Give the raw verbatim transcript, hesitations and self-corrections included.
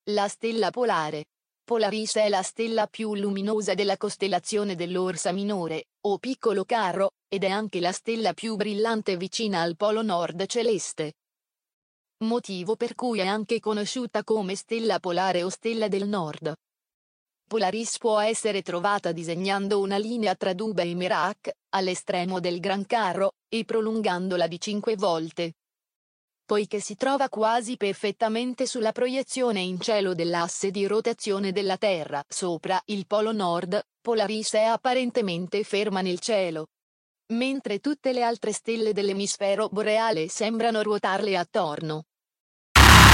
La stella polare. Polaris è la stella più luminosa della costellazione dell'Orsa Minore, o Piccolo Carro, ed è anche la stella più brillante vicina al polo nord celeste. Motivo per cui è anche conosciuta come stella polare o stella del nord. Polaris può essere trovata disegnando una linea tra Dubhe e Merak, all'estremo del Gran Carro, e prolungandola di cinque volte. Poiché si trova quasi perfettamente sulla proiezione in cielo dell'asse di rotazione della Terra sopra il polo nord, Polaris è apparentemente ferma nel cielo, mentre tutte le altre stelle dell'emisfero boreale sembrano ruotarle attorno.